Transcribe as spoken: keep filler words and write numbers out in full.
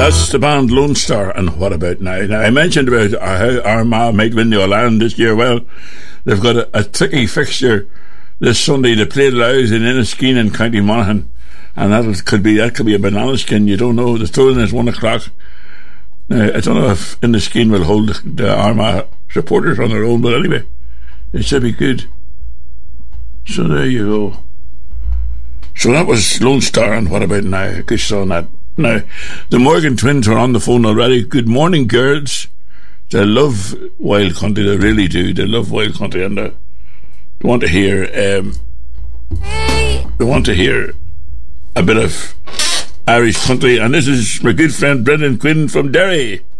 That's the band Lone Star, and what about now? Now I mentioned about how Armagh might win the All-Ireland this year. Well, they've got a, a tricky fixture this Sunday. They play Louth in Inniskeen in County Monaghan, and that could be that could be a banana skin. You don't know. The throwing is one o'clock. Now, I don't know if Inniskeen will hold the Armagh supporters on their own, but anyway, it should be good. So there you go. So that was Lone Star, and what about now? Good on that. Now, the Morgan twins are on the phone already. Good morning, girls. They love Wild Country, they really do. They love Wild Country, and they want to hear, um, they want to hear a bit of Irish country. And this is my good friend Brendan Quinn from Derry.